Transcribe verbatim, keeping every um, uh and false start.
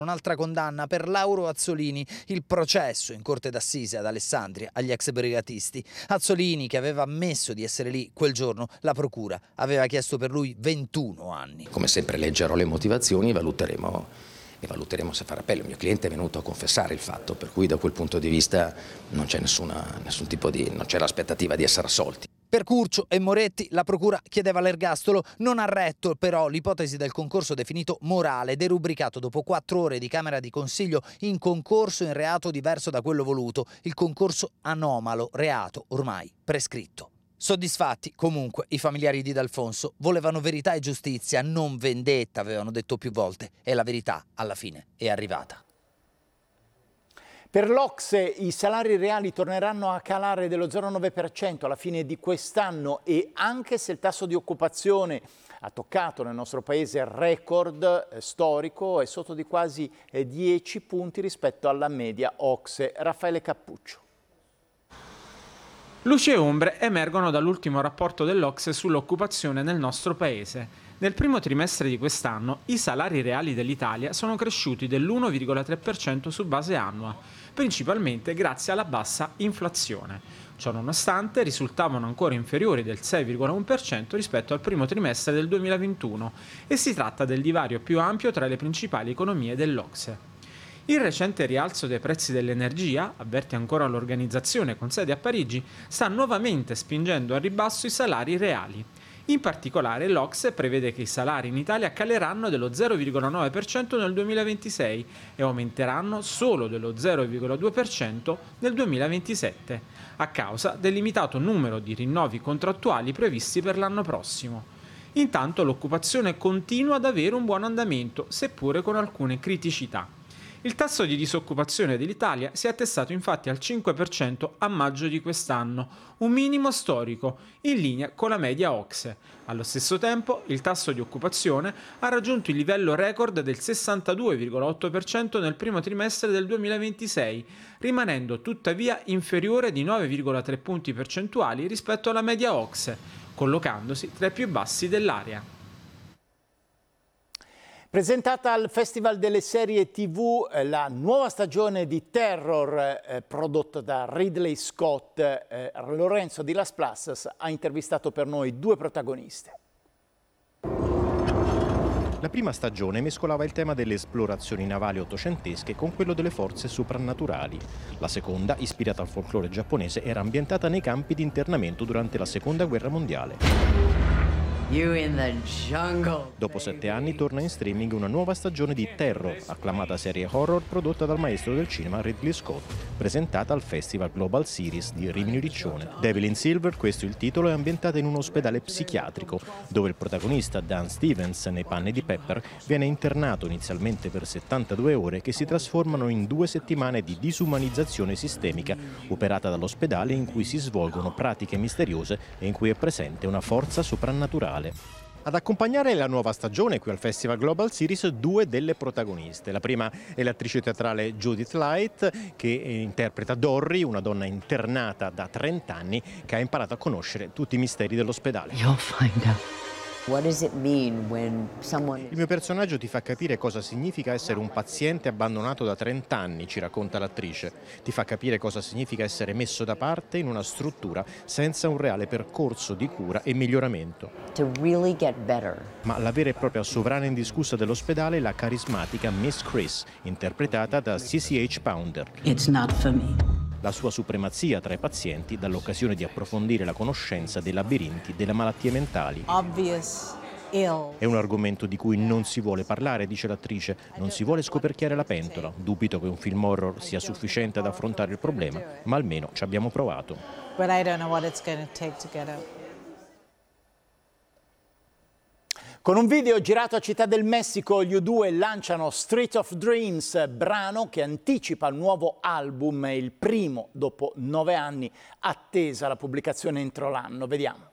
Un'altra condanna per Lauro Azzolini, il processo in corte d'assise ad Alessandria agli ex brigatisti. Azzolini, che aveva ammesso di essere lì quel giorno, la procura aveva chiesto per lui ventuno anni. Come sempre leggerò le motivazioni e valuteremo, e valuteremo se fare appello. Il mio cliente è venuto a confessare il fatto, per cui da quel punto di vista non c'è nessuna, nessun tipo di, non c'è l'aspettativa di essere assolti. Per Curcio e Moretti la procura chiedeva l'ergastolo, non ha retto però l'ipotesi del concorso definito morale, derubricato dopo quattro ore di Camera di Consiglio in concorso in reato diverso da quello voluto, il concorso anomalo, reato ormai prescritto. Soddisfatti, comunque, i familiari di D'Alfonso volevano verità e giustizia, non vendetta, avevano detto più volte, e la verità alla fine è arrivata. Per l'Ocse i salari reali torneranno a calare dello zero virgola nove per cento alla fine di quest'anno e anche se il tasso di occupazione ha toccato nel nostro paese il record eh, storico, è sotto di quasi eh, dieci punti rispetto alla media Ocse. Raffaele Cappuccio. Luci e ombre emergono dall'ultimo rapporto dell'Ocse sull'occupazione nel nostro paese. Nel primo trimestre di quest'anno i salari reali dell'Italia sono cresciuti dell'uno virgola tre per cento su base annua, principalmente grazie alla bassa inflazione. Ciò nonostante risultavano ancora inferiori del sei virgola uno per cento rispetto al primo trimestre del duemilaventuno e si tratta del divario più ampio tra le principali economie dell'Ocse. Il recente rialzo dei prezzi dell'energia, avverte ancora l'organizzazione con sede a Parigi, sta nuovamente spingendo a ribasso i salari reali. In particolare l'Ocse prevede che i salari in Italia caleranno dello zero virgola nove per cento nel duemilaventisei e aumenteranno solo dello zero virgola due per cento nel duemilaventisette, a causa del limitato numero di rinnovi contrattuali previsti per l'anno prossimo. Intanto l'occupazione continua ad avere un buon andamento, seppure con alcune criticità. Il tasso di disoccupazione dell'Italia si è attestato infatti al cinque per cento a maggio di quest'anno, un minimo storico, in linea con la media Ocse. Allo stesso tempo, il tasso di occupazione ha raggiunto il livello record del sessantadue virgola otto per cento nel primo trimestre del duemilaventisei, rimanendo tuttavia inferiore di nove virgola tre punti percentuali rispetto alla media Ocse, collocandosi tra i più bassi dell'area. Presentata al Festival delle serie tivù eh, la nuova stagione di Terror eh, prodotta da Ridley Scott, eh, Lorenzo di Las Plasas ha intervistato per noi due protagoniste. La prima stagione mescolava il tema delle esplorazioni navali ottocentesche con quello delle forze soprannaturali. La seconda, ispirata al folklore giapponese, era ambientata nei campi di internamento durante la Seconda Guerra Mondiale. You in the jungle, Dopo sette anni torna in streaming una nuova stagione di Terror, acclamata serie horror prodotta dal maestro del cinema Ridley Scott, presentata al Festival Global Series di Rimini Riccione. Devil in Silver, questo è il titolo, è ambientata in un ospedale psichiatrico, dove il protagonista Dan Stevens, nei panni di Pepper, viene internato inizialmente per settantadue ore che si trasformano in due settimane di disumanizzazione sistemica, operata dall'ospedale in cui si svolgono pratiche misteriose e in cui è presente una forza soprannaturale. Ad accompagnare la nuova stagione qui al Festival Global Series due delle protagoniste. La prima è l'attrice teatrale Judith Light, che interpreta Dorry, una donna internata da trenta anni che ha imparato a conoscere tutti i misteri dell'ospedale. you'll find out. What does it mean when someone Il mio personaggio ti fa capire cosa significa essere un paziente abbandonato da trenta anni, ci racconta l'attrice. Ti fa capire cosa significa essere messo da parte in una struttura senza un reale percorso di cura e miglioramento. to really get better? Ma la vera e propria sovrana indiscussa dell'ospedale è la carismatica Miss Chris, interpretata da C C H Pounder. It's not for me. La sua supremazia tra i pazienti dà l'occasione di approfondire la conoscenza dei labirinti delle malattie mentali. Obvious ill. È un argomento di cui non si vuole parlare, dice l'attrice. Non si vuole scoperchiare la pentola. Dubito che un film horror sia sufficiente ad affrontare il problema, ma almeno ci abbiamo provato. But I don't know what it's going to take to get out. Con un video girato a Città del Messico, gli U due lanciano Street of Dreams, brano che anticipa il nuovo album, il primo dopo nove anni, attesa la pubblicazione entro l'anno. Vediamo.